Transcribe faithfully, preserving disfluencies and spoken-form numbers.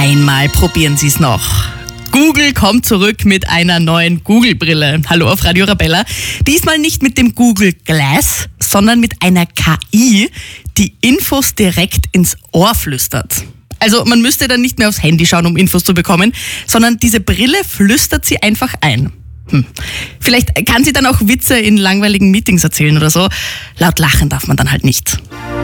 Einmal probieren Sie es noch. Google kommt zurück mit einer neuen Google-Brille. Hallo auf Radio Arabella. Diesmal nicht mit dem Google Glass, sondern mit einer K I, die Infos direkt ins Ohr flüstert. Also man müsste dann nicht mehr aufs Handy schauen, um Infos zu bekommen, sondern diese Brille flüstert sie einfach ein. Hm. Vielleicht kann sie dann auch Witze in langweiligen Meetings erzählen oder so. Laut lachen darf man dann halt nicht.